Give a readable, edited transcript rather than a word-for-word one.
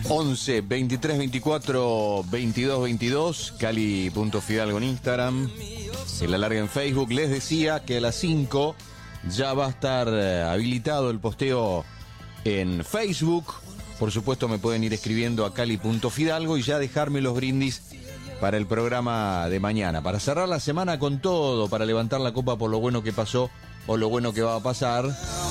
11 23 24 22 22, Cali.Fidalgo en Instagram, El Alargue en Facebook. Les decía que a las 5 ya va a estar habilitado el posteo en Facebook. Por supuesto me pueden ir escribiendo a Cali.Fidalgo y ya dejarme los brindis para el programa de mañana, para cerrar la semana con todo, para levantar la copa por lo bueno que pasó o lo bueno que va a pasar.